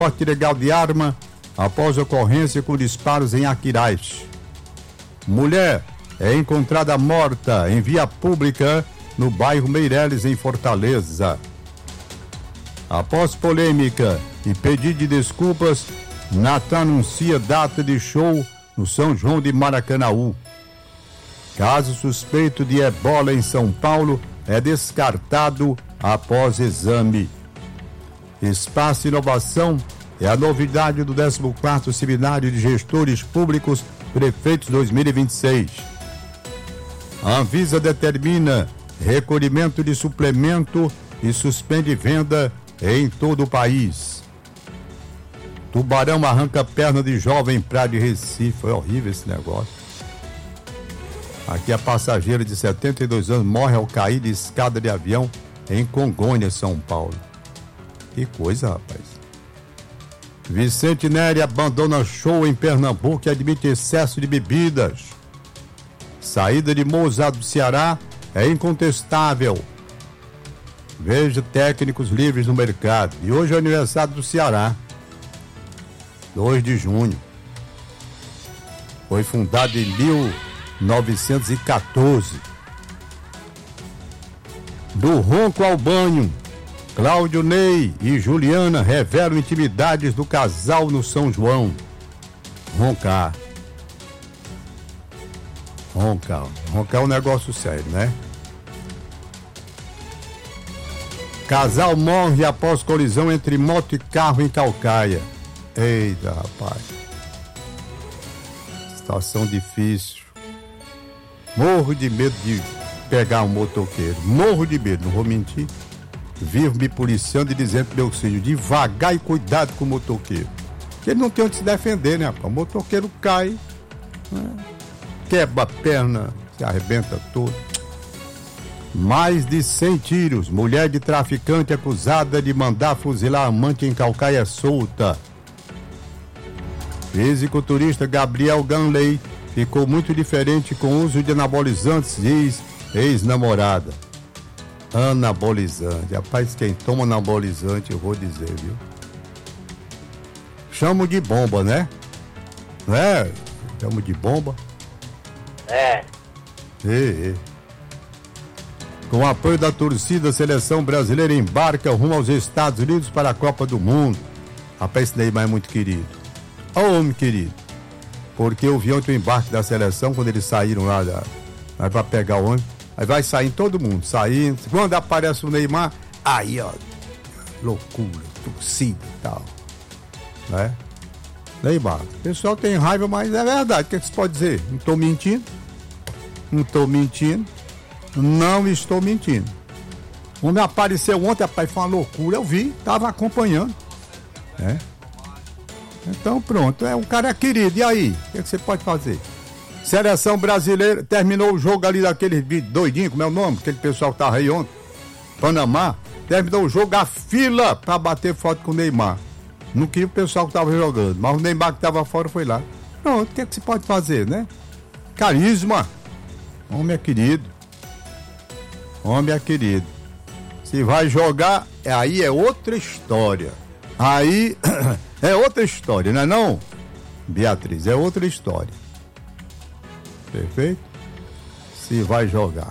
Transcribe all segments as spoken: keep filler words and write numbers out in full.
porte ilegal de arma após ocorrência com disparos em Aquiraz. Mulher é encontrada morta em via pública no bairro Meireles, em Fortaleza. Após polêmica e pedido de desculpas, Natan anuncia data de show no São João de Maracanaú. Caso suspeito de ebola em São Paulo é descartado após exame. Espaço Inovação é a novidade do décimo quarto Seminário de Gestores Públicos Prefeitos dois mil e vinte e seis. A Anvisa determina recolhimento de suplemento e suspende venda em todo o país. Tubarão arranca perna de jovem em Praia de Recife. Foi horrível esse negócio. Aqui a passageira de setenta e dois anos morre ao cair de escada de avião em Congonha, São Paulo. Que coisa, rapaz. Vicente Neri abandona show em Pernambuco e admite excesso de bebidas. Saída de Mozart do Ceará é incontestável. Veja técnicos livres no mercado. E hoje é o aniversário do Ceará. dois de junho. Foi fundado em mil novecentos e quatorze. Do ronco ao banho, Cláudio Ney e Juliana revelam intimidades do casal no São João. Roncar. Roncar. Roncar é um negócio sério, né? Casal morre após colisão entre moto e carro em Calcaia. Eita, rapaz. Situação difícil. Morro de medo de pegar um motoqueiro. Morro de medo, não vou mentir. Vivo me policiando e dizendo pro meu filho, devagar e cuidado com o motoqueiro. Porque ele não tem onde se defender, né, rapaz? O motoqueiro cai, né? Quebra a perna, se arrebenta todo. Mais de cem tiros. Mulher de traficante acusada de mandar fuzilar amante em Calcaia solta. Fisiculturista Gabriel Ganley ficou muito diferente com o uso de anabolizantes, diz ex-namorada. Anabolizante. Rapaz, quem toma anabolizante, eu vou dizer, viu? Chamo de bomba, né? Não é? Chamo de bomba. É. É, é. Com o apoio da torcida, a seleção brasileira embarca rumo aos Estados Unidos para a Copa do Mundo. Rapaz, esse Neymar é muito querido. Ó, homem querido. Porque eu vi ontem o embarque da seleção, quando eles saíram lá, da, lá pra pegar o ônibus. Aí vai sair todo mundo, saindo. Quando aparece o Neymar, aí, ó, loucura, torcida e tal. Né? Neymar. O pessoal tem raiva, mas é verdade. O que, é que você pode dizer? Não tô mentindo. Não tô mentindo. Não estou mentindo. O homem apareceu ontem, rapaz, foi uma loucura. Eu vi, tava acompanhando. Né? Então pronto, é, o cara é querido. E aí? O que, é que você pode fazer? Seleção brasileira, terminou o jogo ali daquele doidinho, como é o nome? Aquele pessoal que tava aí ontem, Panamá, terminou o jogo, a fila pra bater foto com o Neymar. Não queria o pessoal que tava jogando, mas o Neymar que tava fora foi lá. Pronto, o que é que se pode fazer, né? Carisma. Homem é querido. Homem é querido. Se vai jogar, aí é outra história. Aí é outra história, não é não, Beatriz? É outra história. Perfeito? Se vai jogar.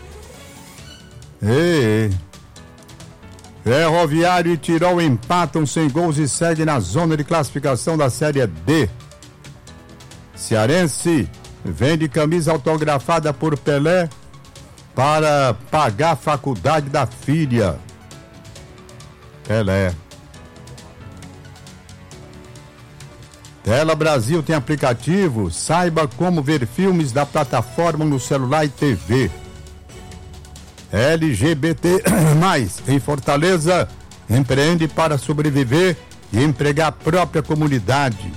Ei, Ferroviário e Tirol empatam sem gols e segue na zona de classificação da Série D. Cearense vende camisa autografada por Pelé para pagar a faculdade da filha. Pelé. Tela Brasil tem aplicativo, saiba como ver filmes da plataforma no celular e T V. L G B T mais, em Fortaleza, empreende para sobreviver e empregar a própria comunidade.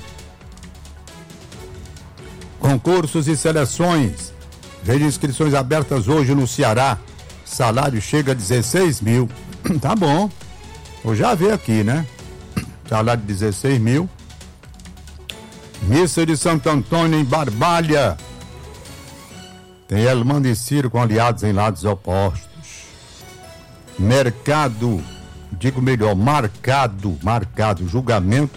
Concursos e seleções. Veja inscrições abertas hoje no Ceará. Salário chega a dezesseis mil. Tá bom. Vou já ver aqui, né? Salário de dezesseis mil. Missa de Santo Antônio em Barbalha. Tem Elmando e Ciro com aliados em lados opostos. Mercado, digo melhor, marcado, marcado, julgamento